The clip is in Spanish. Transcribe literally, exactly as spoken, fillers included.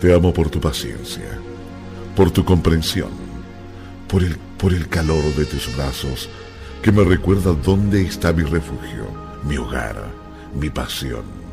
Te amo por tu paciencia, por tu comprensión, por el, por el calor de tus brazos que me recuerda dónde está mi refugio, mi hogar, mi pasión.